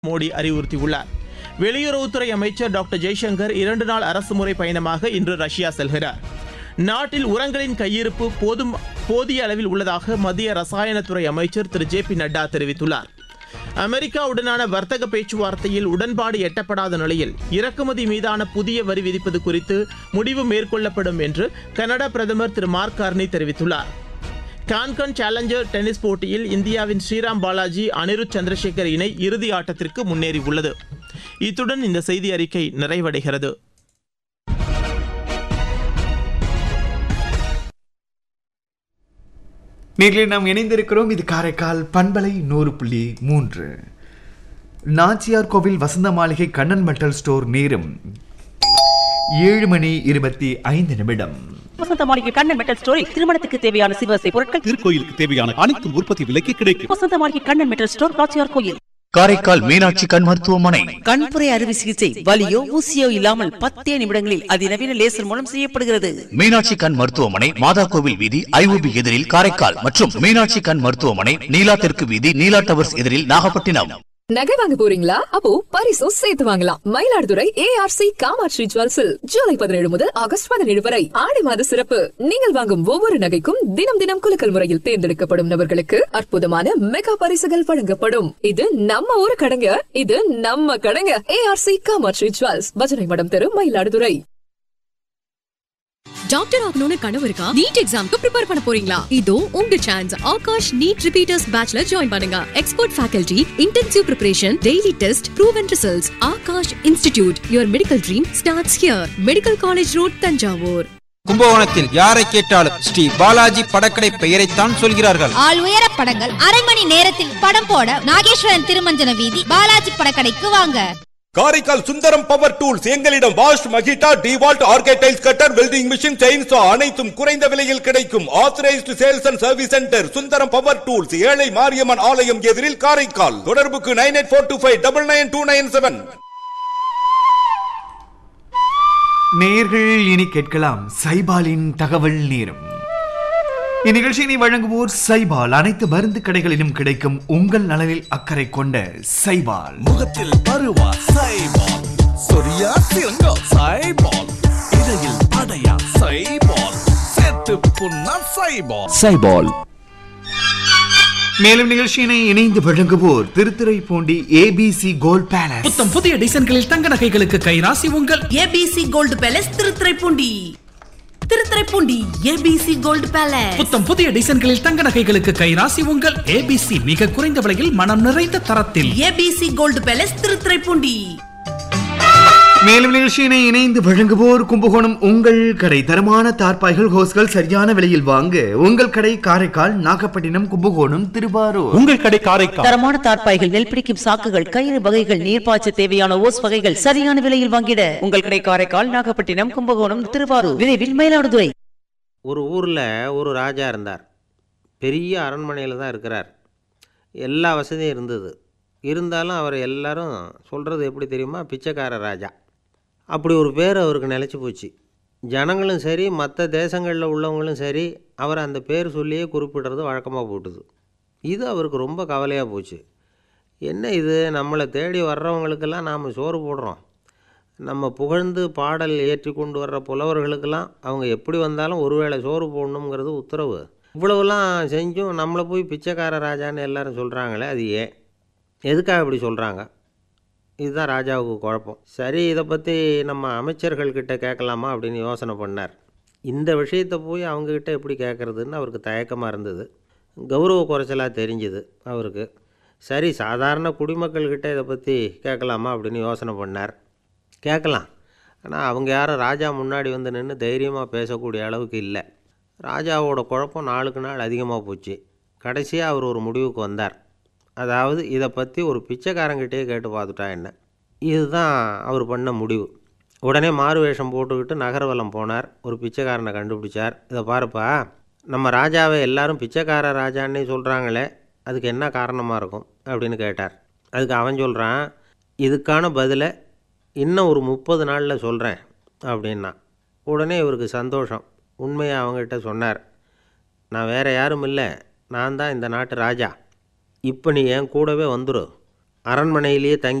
மோடி அறிவுறுத்தியுள்ளார். வெளியுறவுத்துறை அமைச்சர் டாக்டர் ஜெய்சங்கர் 2 நாள் அரசுமுறை பயணமாக இன்று ரஷ்யா செல்கிறார். நாட்டில் உரங்களின் கையிருப்பு போதிய அளவில் உள்ளதாக மத்திய ரசாயனத்துறை அமைச்சர் திரு ஜே பி நட்டா தெரிவித்துள்ளார். அமெரிக்காவுடனான வர்த்தக பேச்சுவார்த்தையில் உடன்பாடு எட்டப்படாத நிலையில் இறக்குமதி மீதான புதிய வரி விதிப்பது குறித்து முடிவு மேற்கொள்ளப்படும் என்று கனடா பிரதமர் திரு மார்க் கார்னி தெரிவித்துள்ளார். கான்கன் சேலஞ்சர் டென்னிஸ் போட்டியில் இந்தியாவின் ஸ்ரீராம் பாலாஜி அனிருத் சந்திரசேகர் இணை இறுதி ஆட்டத்திற்கு முன்னேறியுள்ளது. இத்துடன் இந்த செய்தி அறிக்கை நிறைவடைகிறது. நேரில் நாம் இணைந்திருக்கிறோம். இது காரைக்கால் பண்பலை 100.3. நாச்சியார் கோவில் வசந்த மாளிகை கண்ணன் மெட்டல் ஸ்டோர். நேரம் 7:25. வசந்த மாளிகை கண்ணன் மெட்டல் ஸ்டோரில் திருமணத்துக்கு தேவையான சிவசை பொருட்கள், திருக்கோயிலுக்கு தேவையான அனைத்து உற்பத்தி விலைக்கு கிடைக்கும். வசந்த மாளிகை கண்ணன் மெட்டல் ஸ்டோர், நாச்சியார் கோயில். காரைக்கால் மீனாட்சி கண் மருத்துவமனை. கண்புரை அறுவை சிகிச்சை வலியோ ஊசியோ இல்லாமல் 10 நிமிடங்களில் அதிநவீன லேசர் மூலம் செய்யப்படுகிறது. மீனாட்சி கண் மருத்துவமனை, மாதா கோவில் வீதி, ஐஓபி எதிரில் காரைக்கால் மற்றும் மீனாட்சி கண் மருத்துவமனை, நீலா தெற்கு வீதி, நீலா டவர்ஸ் எதிரில் நாகப்பட்டினம். நகை வாங்க போறீங்களா? அப்போ பரிசும் சேர்த்து வாங்கலாம். மயிலாடுதுறை ஏஆர்சி காமாட்சி ஜுவல்ஸில் ஜூலை 17 முதல் ஆகஸ்ட் 17 வரை ஆடி மாத சிறப்பு. நீங்கள் வாங்கும் ஒவ்வொரு நகைக்கும் தினம் குலுக்கல் முறையில் தேர்ந்தெடுக்கப்படும் நபர்களுக்கு அற்புதமான மெகா பரிசுகள் வழங்கப்படும். இது நம்ம ஊரு கடைங்க, இது நம்ம கடைங்க. ஏஆர்சி காமாட்சி ஜுவல்ஸ், பஜனை மடம் தெரு, மயிலாடுதுறை. டாக்டர் ஆகணும்னு கனவு இருக்கா? நீட் எக்ஸாம்க்கு ப்ரிப்பேர் பண்ண போறீங்களா? இதோ உங்க chance. Akash NEET repeaters பேட்ச்ல join பண்ணுங்க. Expert faculty, intensive preparation, daily test, proven results. Akash institute, your medical dream starts here. Medical college road, Thanjavur. கும்பகோணத்தில் யாரை கேட்டாலும் ஸ்ரீ பாலாஜி படக்கடை பெயரைத்தான் சொல்கிறார்கள். ஆள் உயர படங்கள், அரை மணி நேரத்தில் படம் போட நாகேஸ்வரன் திருமஞ்சன வீதி, பாலாஜி படக்கடைக்கு வாங்க. Karaikal Sundaram power tools. எங்களிடம் wash, மகிட்டா, டிவால்ட், ஆர்கேடைல்ஸ் cutter, welding machine, chainsaw அனைத்தும் குறைந்த விலையில் கிடைக்கும். Authorised sales and service centre Sundaram power tools, ஏழை மாரியம்மன் ஆலயம் எதிரில் காரைக்கால். தொடர்புக்கு 9842599297. நேர்கள் இனி கேட்கலாம் சைபாலின் தகவல் நேரம். இந்நிகழ்ச்சியினை வழங்குவோர் சைபால். அனைத்து மருந்து கடைகளிலும் கிடைக்கும் உங்கள் நலனில் அக்கறை கொண்ட சைபால். முகத்தில் பருவா சைபால், சொரியா சிறங்கா சைபால், இடையில் படையா சைபால், சேர்த்து புண்ணா சைபால். சைபால். மேலும் நிகழ்ச்சியினை இணைந்து வழங்குவோர் திருத்துறைப்பூண்டி ஏபிசி கோல்ட் பேலஸ். புத்தம் புதிய டிசைன்களில் தங்க நகைகளுக்கு கைராசி உங்கள் ABC gold palace Thiruthuraipoondi. Thiruthuraipoondi ABC gold palace. புத்தம் புதிய டிசைன்களில் தங்க நகைகளுக்கு கைராசி உங்கள் ஏபிசி. மிக குறைந்த விலையில் மனம் நிறைந்த தரத்தில். ABC gold palace Thiruthuraipoondi. மேலும் நிகழ்ச்சியினை இணைந்து வழங்குவோர் கும்பகோணம் உங்கள் கடை. தரமான தார்பாய்கள், ஹோஸ்கள் சரியான விலையில் வாங்க உங்கள் கடை காரைக்கால், நாகப்பட்டினம், கும்பகோணம், திருவாரூர். உங்கள் கடை காரைக்கால். தரமான தார்பாய்கள், நெல் பிடிக்கும் சாக்குகள், கயிறு வகைகள், நீர்ப்பாய்ச்ச தேவையான ஓஸ் வகைகள் சரியான விலையில் வாங்கிட உங்கள் கடை காரைக்கால், நாகப்பட்டினம், கும்பகோணம், திருவாரூர். விரைவில் மயிலாடுதுறை. ஒரு ஊரில் ஒரு ராஜா இருந்தார். பெரிய அரண்மனையில் தான் இருக்கிறார். எல்லா வசதியும் இருந்தது. இருந்தாலும் அவர் எல்லாரும் சொல்கிறது எப்படி தெரியுமா? பிச்சைக்கார ராஜா. அப்படி ஒரு பேர் அவருக்கு நிலச்சி போச்சு. ஜனங்களும் சரி, மற்ற தேசங்களில் உள்ளவங்களும் சரி, அவர் அந்த பேர் சொல்லியே குறிப்பிடுறது வழக்கமாக போட்டுது. இது அவருக்கு ரொம்ப கவலையாக போச்சு. என்ன இது, நம்மளை தேடி வர்றவங்களுக்கெல்லாம் நாம் சோறு போடுறோம், நம்ம புகழ்ந்து பாடல் ஏற்றி கொண்டு வர்ற புலவர்களுக்கெல்லாம் அவங்க எப்படி வந்தாலும் ஒருவேளை சோறு போடணுங்கிறது உத்தரவு. இவ்வளவுலாம் செஞ்சும் நம்மளை போய் பிச்சைக்கார ராஜான்னு எல்லாரும் சொல்கிறாங்களே, அது ஏன், எதுக்காக இப்படி சொல்கிறாங்க? இதுதான் ராஜாவுக்கு குழப்பம். சரி, இதை பற்றி நம்ம அமைச்சர்கள்கிட்ட கேட்கலாமா அப்படின்னு யோசனை பண்ணார். இந்த விஷயத்தை போய் அவங்கக்கிட்ட எப்படி கேட்குறதுன்னு அவருக்கு தயக்கமாக இருந்தது. கௌரவ குறைச்சலாக தெரிஞ்சுது அவருக்கு. சரி, சாதாரண குடிமக்கள்கிட்ட இதை பற்றி கேட்கலாமா அப்படின்னு யோசனை பண்ணார். கேட்கலாம், ஆனால் அவங்க யாரும் ராஜா முன்னாடி வந்து நின்று தைரியமாக பேசக்கூடிய அளவுக்கு இல்லை. ராஜாவோட குழப்பம் நாளுக்கு நாள் அதிகமாக போச்சு. கடைசியாக அவர் ஒரு முடிவுக்கு வந்தார். அதாவது, இதை பற்றி ஒரு பிச்சைக்காரங்கிட்டே கேட்டு பார்த்துட்டா என்ன. இதுதான் அவர் பண்ண முடிவு. உடனே மாறு வேஷம் போட்டுக்கிட்டு நகர்வலம் போனார். ஒரு பிச்சைக்காரனை கண்டுபிடிச்சார். இதை பாருப்பா, நம்ம ராஜாவை எல்லாரும் பிச்சைக்கார ராஜான்னே சொல்கிறாங்களே, அதுக்கு என்ன காரணமாக இருக்கும் அப்படின்னு கேட்டார். அதுக்கு அவன் சொல்கிறான், இதுக்கான பதிலை இன்னும் ஒரு 30 நாளில் சொல்கிறேன் அப்படின்னா. உடனே இவருக்கு சந்தோஷம். உண்மையை அவங்ககிட்ட சொன்னார். நான் வேறு யாரும் இல்லை, நான் தான் இந்த நாட்டு ராஜா. இப்போ நீ என் கூடவே வந்துடும். அரண்மனையிலேயே தங்கி